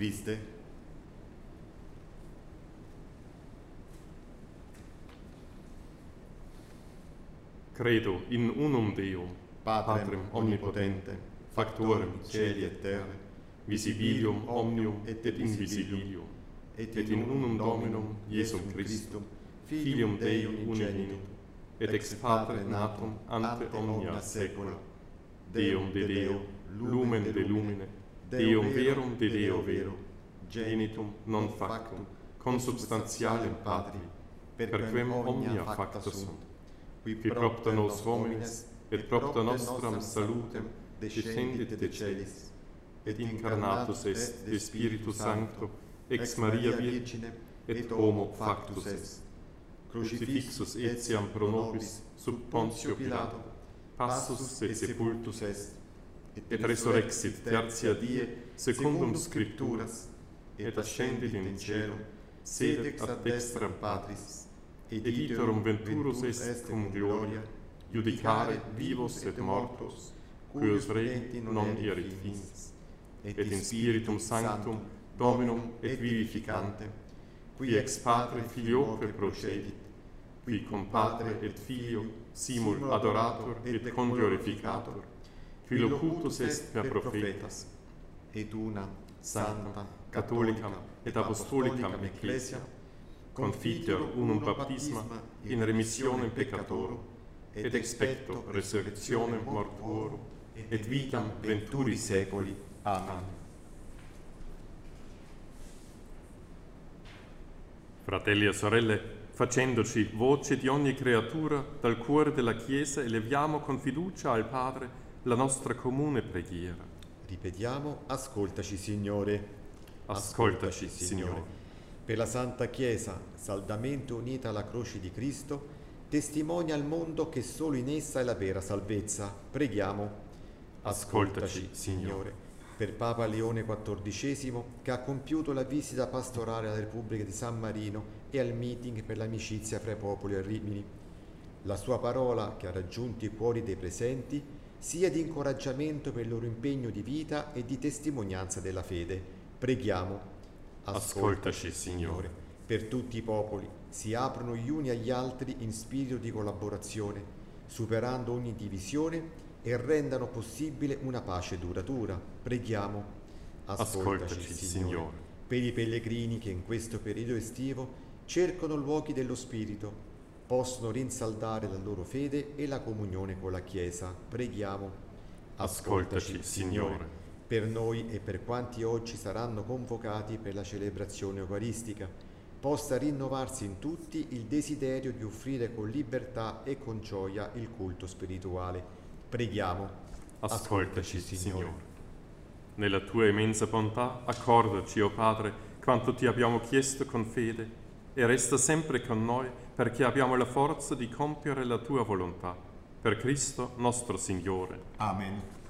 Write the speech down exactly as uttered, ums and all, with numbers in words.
Criste. Credo in unum Deum, Patrem, Patrem omnipotente, factorem caeli et terrae, visibilium omnium et invisibilium, et in unum Dominum Iesum Christum, Filium Dei unigenitum, et ex Patre natum ante omnia saecula, Deum de Deo, lumen de lumine, Deum verum de Deo vero, genitum non factum, consubstantialem Patri, perquem omnia facta sunt, qui propter nos homines, et propter nostram salutem, descendit de celis, et incarnatus est de Spiritu Sancto, ex Maria Virgine, et homo factus est. Crucifixus etiam pro nobis sub Pontio Pilato, passus et sepultus est, et resurrexit tertia die secundum Scripturas, et ascendit in cielo, sedet ad dextram Patris, et iterum venturus est cum gloria, judicare vivos et mortos, cuius regni non erit finis, et in Spiritum Sanctum Dominum et vivificantem, qui ex Patre Filioque procedit, qui cum Patre et Filio simul adorator et conglorificator, qui locutus est per prophetas, et una santa, catholicam et apostolicam ecclesia, confiteor unum baptisma in remissionem peccatorum, et expecto resurrectionem mortuorum, et vitam venturi saeculi. Amen. Fratelli e sorelle, facendoci voce di ogni creatura dal cuore della Chiesa, eleviamo con fiducia al Padre la nostra comune preghiera. Ripetiamo: ascoltaci, Signore. Ascoltaci, Signore. Per la Santa Chiesa, saldamente unita alla croce di Cristo, testimonia al mondo che solo in essa è la vera salvezza. Preghiamo. Ascoltaci, Signore. Per Papa Leone quattordicesimo, che ha compiuto la visita pastorale alla Repubblica di San Marino e al meeting per l'amicizia fra i popoli a Rimini. La sua parola, che ha raggiunto i cuori dei presenti, sia di incoraggiamento per il loro impegno di vita e di testimonianza della fede. Preghiamo. Ascoltaci, Signore. Per tutti i popoli si aprono gli uni agli altri in spirito di collaborazione, superando ogni divisione, e rendano possibile una pace duratura. Preghiamo. Ascoltaci, Ascoltaci Signore. Signore. Per i pellegrini che in questo periodo estivo cercano luoghi dello Spirito, possono rinsaldare la loro fede e la comunione con la Chiesa. Preghiamo. Ascoltaci, Signore. Per noi e per quanti oggi saranno convocati per la celebrazione eucaristica, possa rinnovarsi in tutti il desiderio di offrire con libertà e con gioia il culto spirituale. Preghiamo. Ascoltaci, Signore. Nella tua immensa bontà, accordaci, o Padre, quanto ti abbiamo chiesto con fede, e resta sempre con noi, perché abbiamo la forza di compiere la tua volontà. Per Cristo nostro Signore. Amen.